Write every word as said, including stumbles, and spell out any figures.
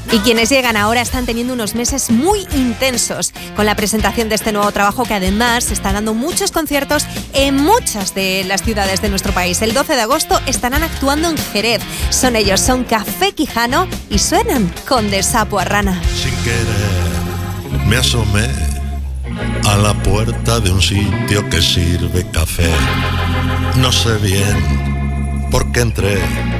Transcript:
Y quienes llegan ahora están teniendo unos meses muy intensos con la presentación de este nuevo trabajo, que además se están dando muchos conciertos en muchas de las ciudades de nuestro país. El doce de agosto estarán actuando en Jerez. Son ellos, son Café Quijano y suenan con De Sapo a Rana. Sin querer me asomé a la puerta de un sitio que sirve café. No sé bien por qué entré,